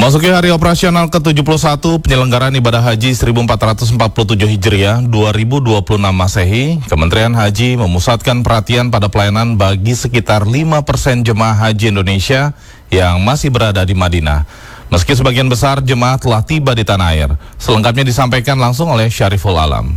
Memasuki hari operasional ke-71 penyelenggaraan ibadah haji 1447 Hijriah 2026 Masehi, Kementerian Haji memusatkan perhatian pada pelayanan bagi sekitar 5% jemaah haji Indonesia yang masih berada di Madinah. Meski sebagian besar jemaah telah tiba di tanah air, selengkapnya disampaikan langsung oleh Syariful Alam.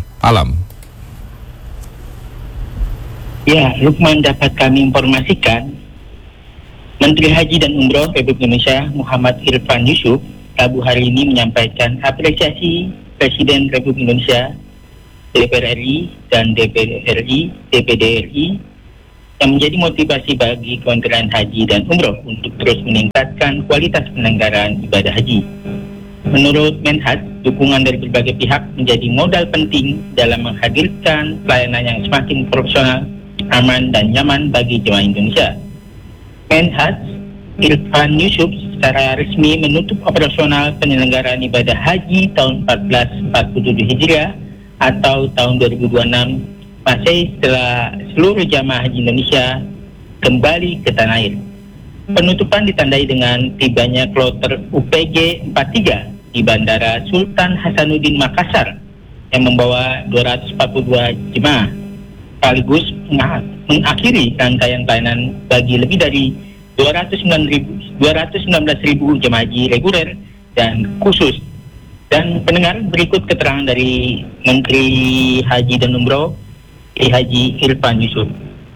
Ya, Lukman, dapat kami informasikan Menteri Haji dan Umroh Republik Indonesia Muhammad Irfan Yusuf Rabu hari ini menyampaikan apresiasi Presiden Republik Indonesia, DPR RI dan DPD RI yang menjadi motivasi bagi Kementerian Haji dan Umroh untuk terus meningkatkan kualitas penyelenggaraan ibadah haji. Menurut Menhad, dukungan dari berbagai pihak menjadi modal penting dalam menghadirkan pelayanan yang semakin profesional, aman dan nyaman bagi jemaah Indonesia. Menhad Irfan Yusuf secara resmi menutup operasional penyelenggaraan ibadah haji tahun 1447 Hijriah atau tahun 2026 Masehi setelah seluruh jamaah haji Indonesia kembali ke tanah air. Penutupan ditandai dengan tibanya kloter UPG 43 di Bandara Sultan Hasanuddin Makassar yang membawa 242 jemaah, sekaligus mengakhiri rangkaian pelayanan bagi lebih dari 219.000 jemaah haji reguler dan khusus. Dan pendengar, berikut keterangan dari Menteri Haji dan Umroh Haji Irfan Yusuf.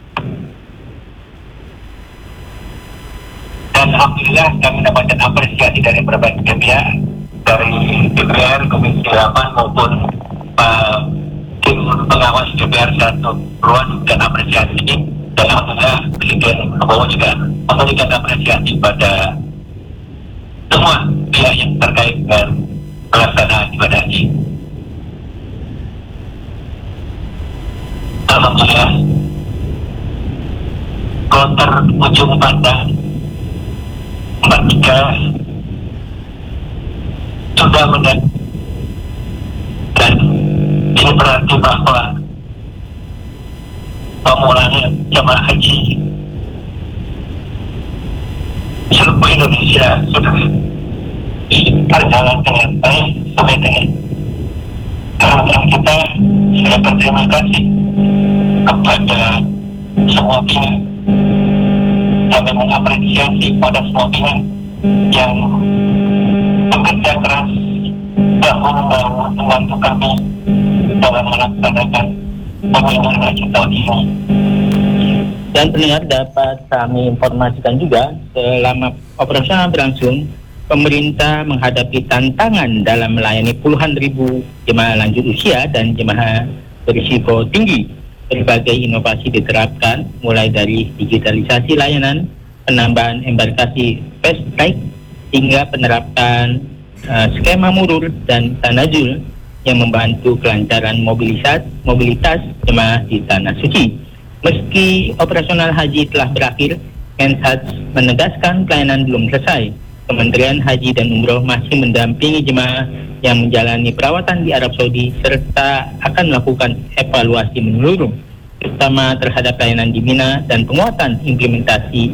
Dan alhamdulillah kami mendapatkan apresiasi dari berbagai pihak, dari DPR, Komisi 8 maupun tim pengawas DPR satu ruang dan apresiasi. Dan alhamdulillah Presiden Prabowo juga memberikan apresiasi pada semua pihak yang terkait dengan pelaksanaan ibadah haji. Alhamdulillah, kloter ujung pandang 43 sudah mendapat, dan ini berarti bahwa pemulangan jemaah haji seluruh Indonesia sudah berjalan dengan baik sampai dengan harapan kita. Saya berterima kasih kepada semua pihak. Kami mengapresiasi pada semua pihak yang bekerja keras membantu kami dalam melaksanakan penyelenggaraan haji tahun ini. Dan pendengar, dapat kami informasikan juga selama operasional berlangsung, pemerintah menghadapi tantangan dalam melayani puluhan ribu jemaah lanjut usia dan jemaah berisiko tinggi. Berbagai inovasi diterapkan, mulai dari digitalisasi layanan, penambahan embarkasi fast track, hingga penerapan skema murur dan tanazul yang membantu kelancaran mobilitas jemaah di Tanah Suci. Meski operasional haji telah berakhir, Menhad menegaskan pelayanan belum selesai. Kementerian Haji dan Umroh masih mendampingi jemaah yang menjalani perawatan di Arab Saudi serta akan melakukan evaluasi menyeluruh, terutama terhadap pelayanan di Mina dan penguatan implementasi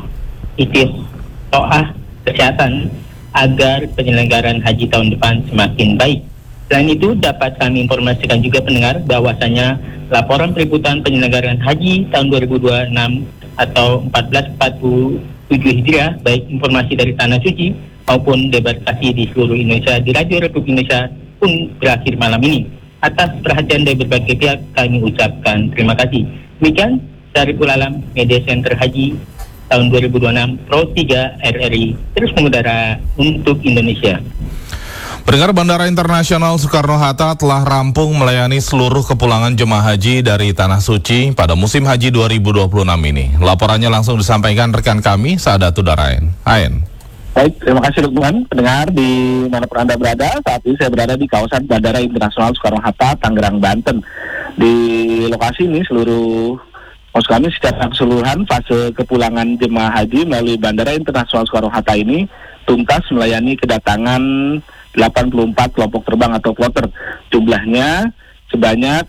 istiqoah kesehatan agar penyelenggaraan haji tahun depan semakin baik. Selain itu, dapat kami informasikan juga pendengar bahwasanya laporan peliputan penyelenggaraan haji tahun 2026 atau 1447 Hijriah, baik informasi dari Tanah Suci maupun debarkasi di seluruh Indonesia di Radio Republik Indonesia pun berakhir malam ini. Atas perhatian dari berbagai pihak, kami ucapkan terima kasih. Demikian, Syariful Alam, Media Center Haji tahun 2026 Pro 3 RRI, terus mengudara untuk Indonesia. Pendengar, Bandara Internasional Soekarno-Hatta telah rampung melayani seluruh kepulangan jemaah haji dari Tanah Suci pada musim haji 2026 ini. Laporannya langsung disampaikan rekan kami, Saadatul Darain. Ain. Baik, terima kasih Lukman. Pendengar di manapun Anda berada, saat ini saya berada di kawasan Bandara Internasional Soekarno-Hatta, Tangerang, Banten. Di lokasi ini seluruh maksud kami secara keseluruhan fase kepulangan jemaah haji melalui Bandara Internasional Soekarno-Hatta ini tuntas melayani kedatangan 84 kelompok terbang atau kloter. Jumlahnya sebanyak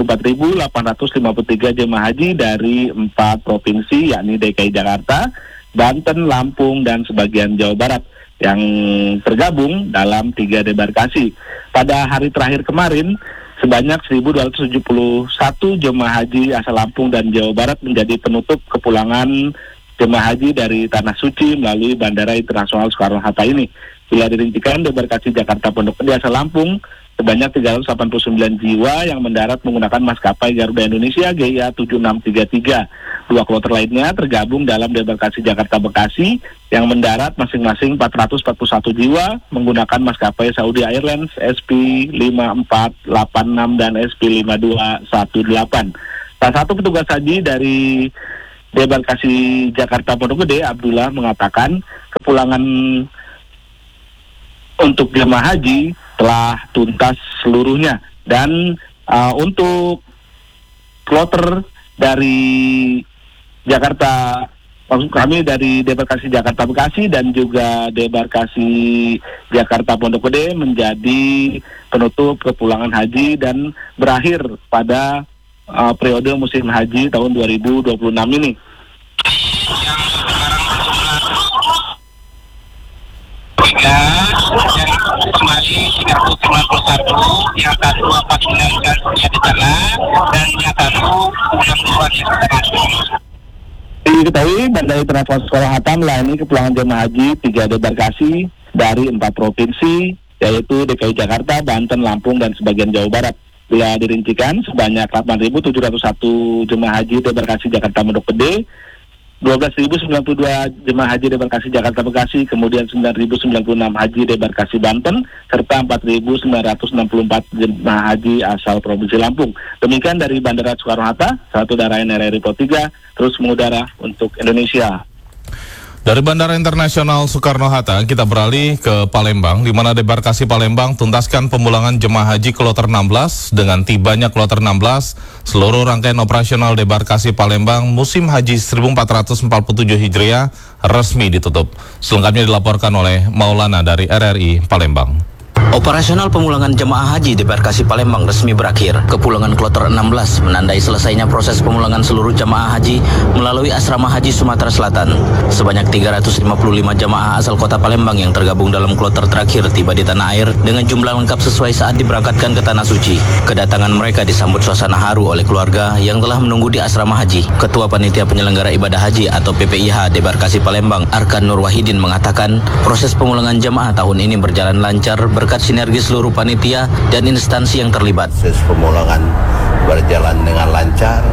34.853 jemaah haji dari 4 provinsi, yakni DKI Jakarta, Banten, Lampung, dan sebagian Jawa Barat yang tergabung dalam 3 debarkasi. Pada hari terakhir kemarin, sebanyak 1.271 jemaah haji asal Lampung dan Jawa Barat menjadi penutup kepulangan jemaah haji dari Tanah Suci melalui Bandara Internasional Soekarno-Hatta ini. Bila dirincikan, debarkasi Jakarta Pondok Gede asal Lampung sebanyak 389 jiwa yang mendarat menggunakan maskapai Garuda Indonesia GIA 7633. 2 kloter lainnya tergabung dalam debarkasi Jakarta Bekasi yang mendarat masing-masing 441 jiwa menggunakan maskapai Saudi Airlines SP5486 dan SP5218. Salah satu petugas haji dari debarkasi Jakarta Pondok Gede, Abdullah, mengatakan kepulangan untuk jemaah haji telah tuntas seluruhnya, dan untuk kloter dari Jakarta, maksud kami dari debarkasi Jakarta Bekasi dan juga debarkasi Jakarta Pondok Gede menjadi penutup kepulangan haji dan berakhir pada periode musim haji tahun 2026 ini. Yang kembali 391, yang satu 49 dan di sana, dan yang satu 62 di sana. Diketahui Bandara Internasional Soekarno-Hatta melayani kepulangan jemaah haji 3 debarkasi dari 4 provinsi, yaitu DKI Jakarta, Banten, Lampung, dan sebagian Jawa Barat. Bila dirincikan, sebanyak 8.701 jemaah haji debarkasi Jakarta Pondok Gede, 12.092 jemaah haji debarkasi Jakarta Bekasi, kemudian 9.096 haji debarkasi Banten, serta 4.964 jemaah haji asal Provinsi Lampung. Demikian dari Bandara Soekarno-Hatta, satu daerah RRI Pro 3, terus mengudara untuk Indonesia. Dari Bandara Internasional Soekarno-Hatta, kita beralih ke Palembang, di mana debarkasi Palembang tuntaskan pemulangan jemaah haji kloter 16. Dengan tibanya kloter 16, seluruh rangkaian operasional debarkasi Palembang musim haji 1447 Hijriah resmi ditutup. Selengkapnya dilaporkan oleh Maulana dari RRI Palembang. Operasional pemulangan jemaah haji debarkasi Palembang resmi berakhir. Kepulangan kloter 16 menandai selesainya proses pemulangan seluruh jemaah haji melalui Asrama Haji Sumatera Selatan. Sebanyak 355 jemaah asal kota Palembang yang tergabung dalam kloter terakhir tiba di tanah air dengan jumlah lengkap sesuai saat diberangkatkan ke Tanah Suci. Kedatangan mereka disambut suasana haru oleh keluarga yang telah menunggu di Asrama Haji. Ketua Panitia Penyelenggara Ibadah Haji atau PPIH debarkasi Palembang, Arkan Nur Wahidin, mengatakan proses pemulangan jemaah tahun ini berjalan lancar berkat sinergi seluruh panitia dan instansi yang terlibat. Proses pemulangan berjalan dengan lancar,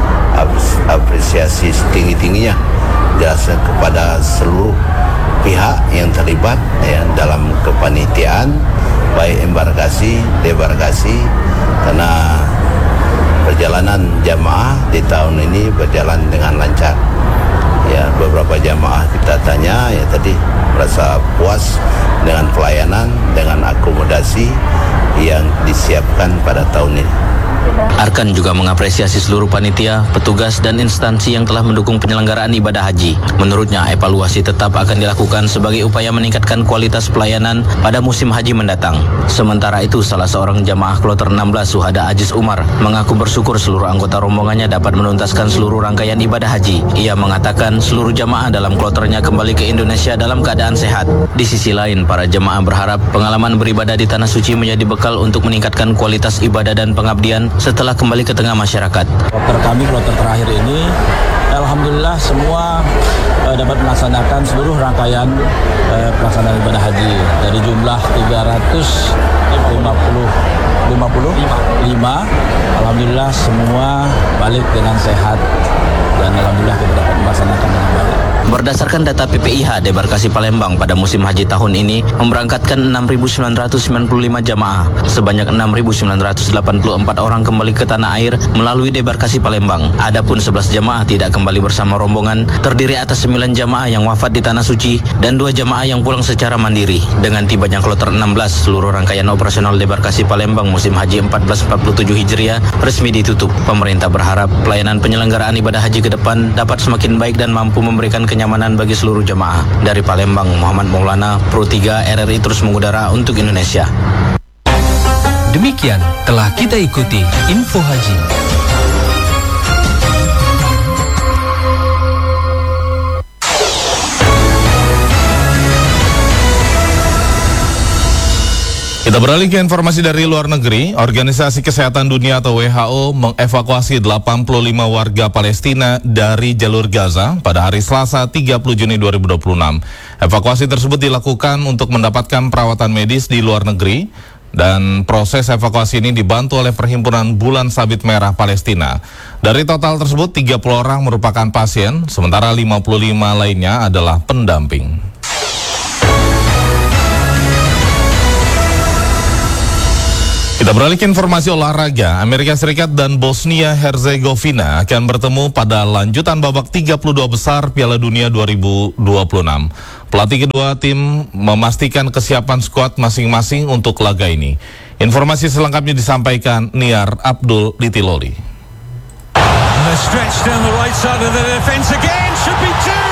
apresiasi setinggi-tingginya jasa kepada seluruh pihak yang terlibat dalam kepanitiaan, baik embarkasi, debarkasi, karena perjalanan jamaah di tahun ini berjalan dengan lancar. Ya, beberapa jamaah kita tanya tadi merasa puas dengan pelayanan, dengan akomodasi yang disiapkan pada tahun ini. Arkan juga mengapresiasi seluruh panitia, petugas, dan instansi yang telah mendukung penyelenggaraan ibadah haji. Menurutnya, evaluasi tetap akan dilakukan sebagai upaya meningkatkan kualitas pelayanan pada musim haji mendatang. Sementara itu, salah seorang jamaah kloter 16 Suhada Aziz Umar mengaku bersyukur seluruh anggota rombongannya dapat menuntaskan seluruh rangkaian ibadah haji. Ia mengatakan seluruh jamaah dalam kloternya kembali ke Indonesia dalam keadaan sehat. Di sisi lain, para jamaah berharap pengalaman beribadah di Tanah Suci menjadi bekal untuk meningkatkan kualitas ibadah dan pengabdian setelah kembali ke tengah masyarakat. Kloter kami, kloter terakhir ini, alhamdulillah semua dapat melaksanakan seluruh rangkaian pelaksanaan ibadah haji dari jumlah 355. Alhamdulillah semua balik dengan sehat dan alhamdulillah kita dapat melaksanakan dengan baik. Berdasarkan data PPIH debarkasi Palembang pada musim haji tahun ini memberangkatkan 6.995 jamaah. Sebanyak 6.984 orang kembali ke tanah air melalui debarkasi Palembang. Adapun 11 jamaah tidak kembali bersama rombongan, terdiri atas 9 jamaah yang wafat di Tanah Suci dan 2 jamaah yang pulang secara mandiri. Dengan tibanya kloter 16, seluruh rangkaian operasional debarkasi Palembang musim haji 1447 Hijriah resmi ditutup. Pemerintah berharap pelayanan penyelenggaraan ibadah haji ke depan dapat semakin baik dan mampu memberikan kenyamanan bagi seluruh jemaah. Dari Palembang, Muhammad Maulana, Pro 3 RRI terus mengudara untuk Indonesia. Demikian telah kita ikuti Info Haji. Kita beralih ke informasi dari luar negeri. Organisasi Kesehatan Dunia atau WHO mengevakuasi 85 warga Palestina dari jalur Gaza pada hari Selasa 30 Juni 2026. Evakuasi tersebut dilakukan untuk mendapatkan perawatan medis di luar negeri dan proses evakuasi ini dibantu oleh Perhimpunan Bulan Sabit Merah Palestina. Dari total tersebut 30 orang merupakan pasien, sementara 55 lainnya adalah pendamping. Kita beralih ke informasi olahraga. Amerika Serikat dan Bosnia Herzegovina akan bertemu pada lanjutan babak 32 besar Piala Dunia 2026. Pelatih kedua tim memastikan kesiapan skuad masing-masing untuk laga ini. Informasi selengkapnya disampaikan Niar Abdul Litiloli. And a stretch down the right side of the defense again, should be two.